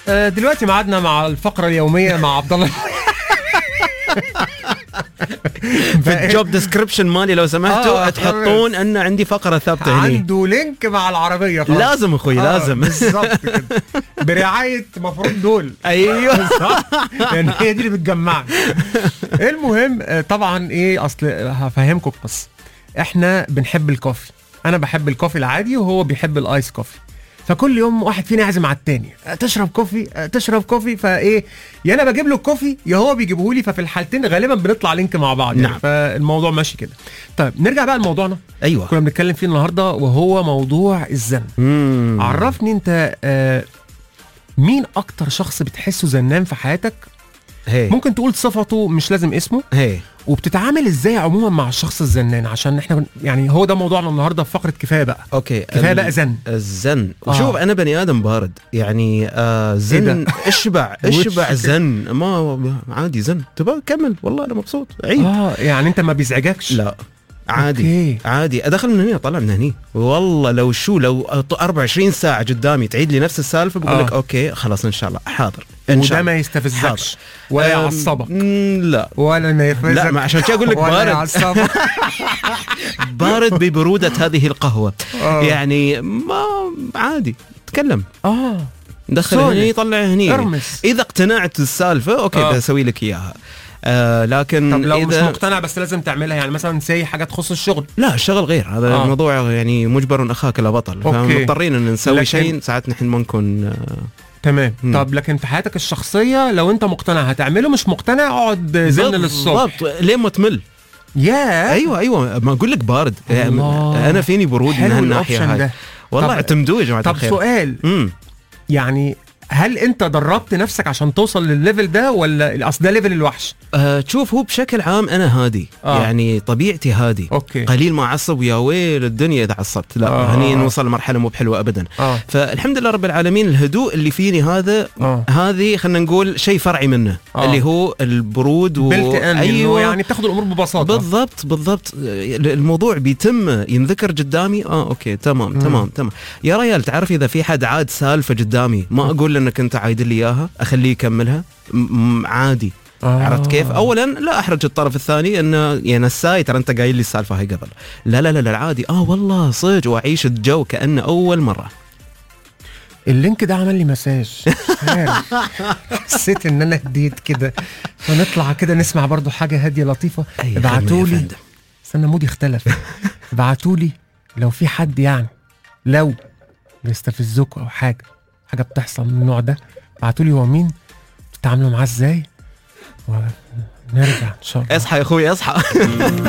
دلوقتي معادنا مع الفقرة اليومية مع عبد الله. في الجوب ديسكريبشن مالي لو سمحتوا تحطون ان عندي فقرة ثابتة هنا. عنده لينك مع العربية خلاص. لازم اخوي لازم. بالظبط كده. برعاية مفروض دول. ايوه يعني هي دي اللي بتجمعنا. المهم طبعا ايه، اصل هفهمكم بس احنا بنحب الكوفي. انا بحب الكوفي العادي وهو بيحب الايس كوفي. فكل يوم واحد فينا يعزم على التاني، تشرب كوفي فايه، يا انا بجيب له الكوفي يا هو بيجيبه لي، ففي الحالتين غالبا بنطلع لينك مع بعض يعني. نعم. فالموضوع ماشي كده. طيب نرجع بقى لموضوعنا. ايوه كنا بنتكلم فيه النهارده وهو موضوع الزن. عرفني انت مين اكتر شخص بتحسه زنان في حياتك؟ ممكن تقول صفته مش لازم اسمه. وبتتعامل ازاي عموما مع الشخص الزنان؟ عشان احنا يعني هو ده موضوعنا النهارده في فقره كفايه بقى. اوكي كفايه بقى زن. الزن وشوف انا بني ادم بارد يعني زن اشبع زن ما عادي زن تبغى كمل والله انا مبسوط عيد. يعني انت ما بيزعجكش؟ لا عادي. عادي ادخل من هنا اطلع من هني والله. لو 24 ساعه قدامي تعيد لي نفس السالفه بقول لك اوكي خلاص ان شاء الله حاضر. وده ما يستفزكش ولا يعصبك؟ لا ولا ما يفزك. لا ما عشان كده اقول لك بارد. بارد ببروده هذه القهوه. يعني ما عادي تكلم. دخل هني طلع هني. ارمس. اذا اقتنعت السالفه اوكي بسوي لك اياها. لكن طب لو مش مقتنع بس لازم تعملها، يعني مثلا سي حاجه تخص الشغل. لا الشغل غير هذا الموضوع يعني مجبر اخاك لا بطل. فمضطرين ان نسوي شيء ساعات نحن ما نكون تمام. طب لكن في حياتك الشخصيه لو انت مقتنع هتعمله، مش مقتنع اقعد زن للصبح ليه ما تمل. ايوه ما اقول لك بارد. انا فيني برود من هالناحيه هاي والله. اعتمدوا يا جماعه الخير. طب سؤال يعني هل انت دربت نفسك عشان توصل للليفل ده ولا اصل ده ليفل الوحش؟ تشوف هو بشكل عام انا هادي. يعني طبيعتي هادي. قليل ما اعصب ويا ويل الدنيا اذا عصبت. لا هني نوصل لمرحله مو بحلوه ابدا. فالحمد لله رب العالمين الهدوء اللي فيني هذا هذه خلينا نقول شيء اوكي منه اللي هو البرود ايوه يعني بتاخذ الامور ببساطه. بالضبط الموضوع بيتم ينذكر قدامي. اوكي تمام يا ريال. تعرف اذا في حد عاد سالفه قدامي ما اقول انك انت عايد لي اياها، اخليه يكملها عادي. عرفت كيف؟ اولا لا احرج الطرف الثاني انه يعني نساي ترى انت قايل لي السالفه هاي قبل. لا عادي. والله صدق واعيش الجو كانه اول مره. اللينك ده عمل لي مساج. حسيت ان انا هديت كده. فنطلع كده نسمع برضو حاجه هاديه لطيفه. ابعتولي. استنى مودي اختلف. ابعتولي لو في حد يعني لو بيستفزكوا او حاجه بتحصل من النوع ده، ابعتولي هو مين، بتتعاملوا معاه ازاي، ونرجع ان شاء الله. اصحى يا اخوي اصحى.